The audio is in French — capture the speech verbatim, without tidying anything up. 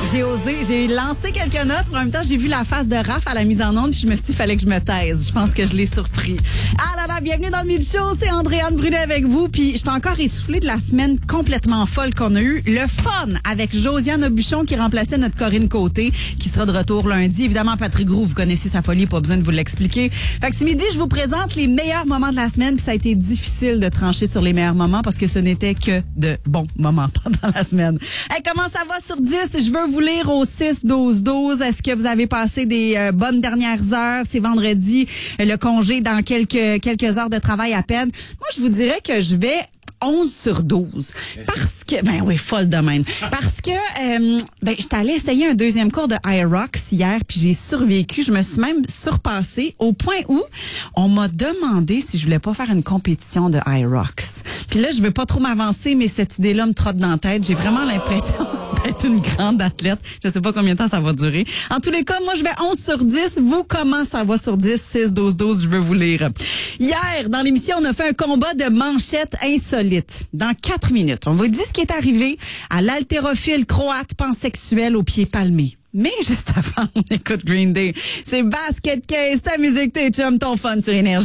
J'ai osé, j'ai lancé quelques notes. En même temps, j'ai vu la face de Raph à la mise en onde, puis je me suis dit, il fallait que je me taise. Je pense que je l'ai surpris. Ah là là, bienvenue dans le Midi Show. C'est Andréane Brunet avec vous. Puis, je suis encore essoufflée de la semaine complètement folle qu'on a eue. Le fun avec Josiane Aubuchon qui remplaçait notre Corinne Côté, qui sera de retour lundi. Évidemment, Patrick Groux, vous connaissez sa folie, pas besoin de vous l'expliquer. Fait que ce midi, je vous présente les meilleurs moments de la semaine. Puis ça a été difficile de trancher sur les meilleurs moments parce que ce n'était que de bons moments pendant la semaine. Hey, comment ça va sur dix? Je veux vous lire au six douze douze. Est-ce que vous avez passé des euh, bonnes dernières heures? C'est vendredi, euh, le congé dans quelques quelques heures de travail à peine. Moi, je vous dirais que je vais onze sur douze. Parce que, ben oui, folle de même. Parce que, euh, ben, j'étais allée essayer un deuxième cours de Hyrox hier, puis j'ai survécu. Je me suis même surpassée au point où on m'a demandé si je voulais pas faire une compétition de Hyrox. Puis là, je veux pas trop m'avancer, mais cette idée-là me trotte dans la tête. J'ai vraiment l'impression d'être une grande athlète. Je sais pas combien de temps ça va durer. En tous les cas, moi, je vais onze sur dix. Vous, comment ça va sur dix? six douze douze, je veux vous lire. Hier, dans l'émission, on a fait un combat de manchettes insolites. Dans quatre minutes, on vous dit ce qui est arrivé à l'haltérophile croate pansexuel aux pieds palmés. Mais juste avant, on écoute Green Day. C'est Basket Case, ta musique, tes chums, ton fun sur Énergie.